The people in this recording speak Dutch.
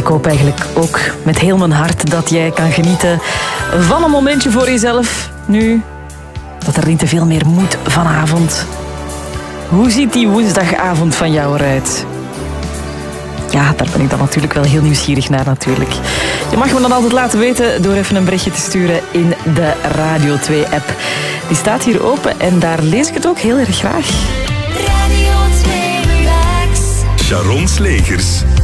hoop eigenlijk ook met heel mijn hart dat jij kan genieten van een momentje voor jezelf. Nu, dat er niet te veel meer moet vanavond. Hoe ziet die woensdagavond van jou eruit? Ja, daar ben ik dan natuurlijk wel heel nieuwsgierig naar natuurlijk. Je mag me dan altijd laten weten door even een berichtje te sturen in de Radio 2-app. Die staat hier open en daar lees ik het ook heel erg graag. Radio 2 Relax. Sharon Slegers.